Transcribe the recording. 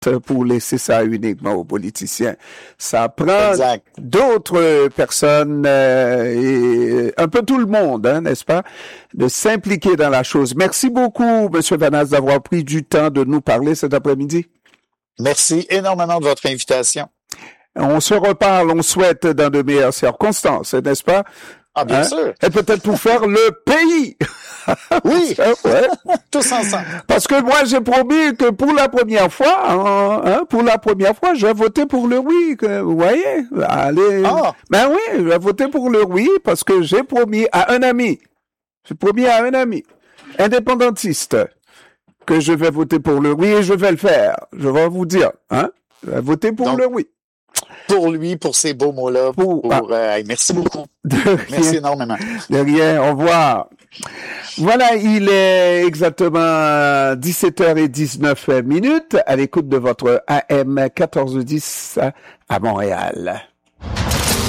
pour laisser ça uniquement aux politiciens. Ça prend Exact. d'autres personnes et un peu tout le monde, hein, n'est-ce pas, de s'impliquer dans la chose. Merci beaucoup, Monsieur Vanas, d'avoir pris du temps de nous parler cet après-midi. Merci énormément de votre invitation. On se reparle, on souhaite dans de meilleures circonstances, n'est-ce pas? Ah, bien sûr. Et peut-être pour faire le pays. Oui. Ouais. Tous ensemble. Parce que moi, j'ai promis que pour la première fois, je vais voter pour le oui. Vous voyez? Allez. Ah. Ben oui, je vais voter pour le oui parce que j'ai promis à un ami. J'ai promis à un ami indépendantiste que je vais voter pour le oui et je vais le faire. Je vais vous dire, hein? Je vais voter pour le oui. Pour lui, pour ces beaux mots-là. Merci beaucoup. Merci énormément. De rien. Au revoir. Voilà, il est exactement 17h19 à l'écoute de votre AM 1410 à Montréal.